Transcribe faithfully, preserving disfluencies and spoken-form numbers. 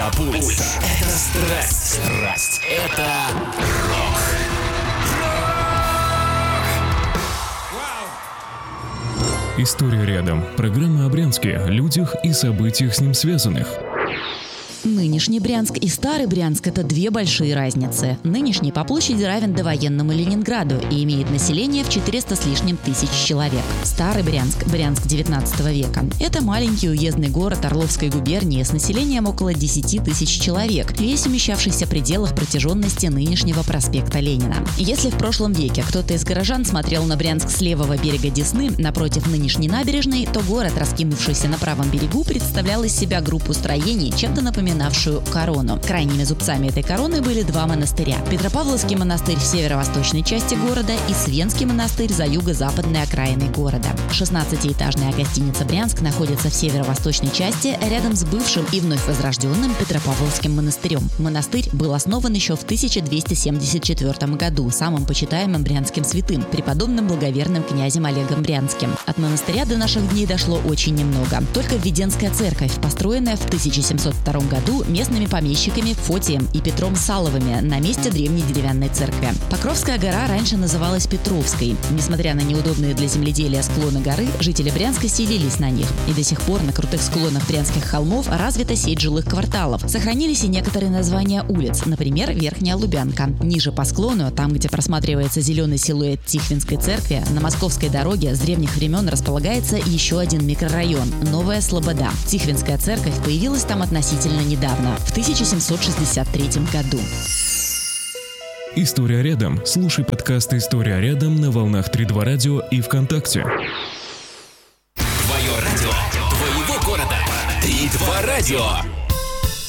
Это пульс. Это страсть. Страсть. Это рок. История рядом. Программа о Брянске, людях и событиях с ним связанных. Нынешний Брянск и Старый Брянск – это две большие разницы. Нынешний по площади равен довоенному Ленинграду и имеет население в четыреста с лишним тысяч человек. Старый Брянск, Брянск девятнадцатого века – это маленький уездный город Орловской губернии с населением около десяти тысяч человек, весь умещавшийся в пределах протяженности нынешнего проспекта Ленина. Если в прошлом веке кто-то из горожан смотрел на Брянск с левого берега Десны напротив нынешней набережной, то город, раскинувшийся на правом берегу, представлял из себя группу строений, чем-то напоминавшую корону. Крайними зубцами этой короны были два монастыря. Петропавловский монастырь в северо-восточной части города и Свенский монастырь за юго-западной окраиной города. шестнадцатиэтажная гостиница «Брянск» находится в северо-восточной части, рядом с бывшим и вновь возрожденным Петропавловским монастырем. Монастырь был основан еще в тысяча двести семьдесят четвёртом году самым почитаемым брянским святым, преподобным благоверным князем Олегом Брянским. От монастыря до наших дней дошло очень немного. Только Введенская церковь, построенная в тысяча семьсот втором году местными помещиками Фотием и Петром Саловыми на месте древней деревянной церкви. Покровская гора раньше называлась Петровской. Несмотря на неудобные для земледелия склоны горы, жители Брянска селились на них. И до сих пор на крутых склонах брянских холмов развита сеть жилых кварталов. Сохранились и некоторые названия улиц, например, Верхняя Лубянка. Ниже по склону, там, где просматривается зеленый силуэт Тихвинской церкви, на Московской дороге с древних времен располагается еще один микрорайон – Новая Слобода. Тихвинская церковь появилась там относительно недавно. Недавно, в тысяча семьсот шестьдесят третьем году. История рядом. Слушай подкасты «История рядом» на волнах три два радио и ВКонтакте. Твое радио, твоего города. три два радио.